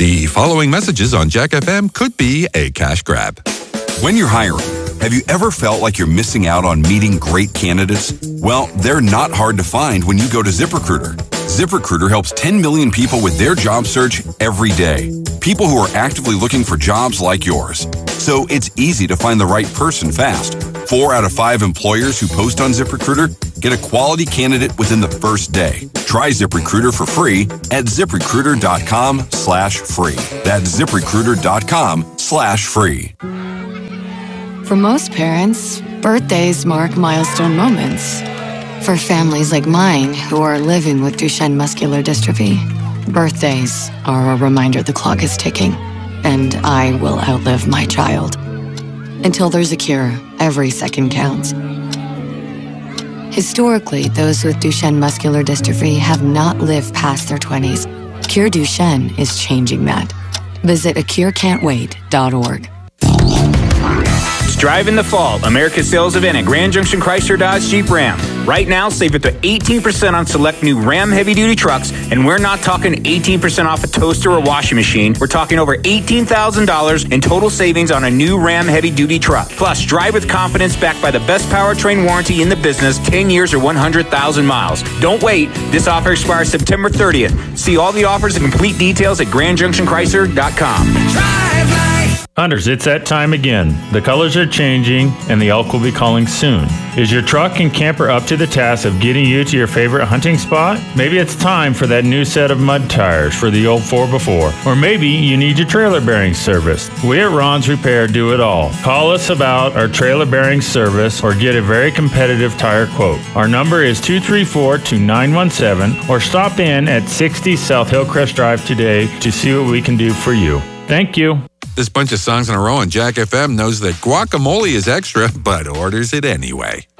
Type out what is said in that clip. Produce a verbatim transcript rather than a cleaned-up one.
The following messages on Jack F M could be a cash grab. When you're hiring, have you ever felt like you're missing out on meeting great candidates? Well, they're not hard to find when you go to ZipRecruiter. ZipRecruiter helps ten million people with their job search every day. People who are actively looking for jobs like yours. So it's easy to find the right person fast. Four out of five employers who post on ZipRecruiter get a quality candidate within the first day. Try ZipRecruiter for free at ZipRecruiter.com slash free. That's ZipRecruiter.com slash free. For most parents, birthdays mark milestone moments. For families like mine who are living with Duchenne muscular dystrophy, birthdays are a reminder the clock is ticking, and I will outlive my child. Until there's a cure, every second counts. Historically, those with Duchenne muscular dystrophy have not lived past their twenties. Cure Duchenne is changing that. Visit a cure can't wait dot org. Drive in the fall, America's sales event at Grand Junction Chrysler Dodge Jeep Ram. Right now, save up to eighteen percent on select new Ram heavy-duty trucks, and we're not talking eighteen percent off a toaster or washing machine. We're talking over eighteen thousand dollars in total savings on a new Ram heavy-duty truck. Plus, drive with confidence backed by the best powertrain warranty in the business, ten years or one hundred thousand miles. Don't wait. This offer expires September thirtieth. See all the offers and complete details at Grand Junction Chrysler dot com. Drive like Hunters, it's that time again. The colors are changing, and the elk will be calling soon. Is your truck and camper up to the task of getting you to your favorite hunting spot? Maybe it's time for that new set of mud tires for the old four by four. Or maybe you need your trailer bearing serviced. We at Ron's Repair do it all. Call us about our trailer bearing service or get a very competitive tire quote. Our number is two three four, two nine one seven, or stop in at sixty South Hillcrest Drive today to see what we can do for you. Thank you. This bunch of songs in a row on Jack F M knows that guacamole is extra, but orders it anyway.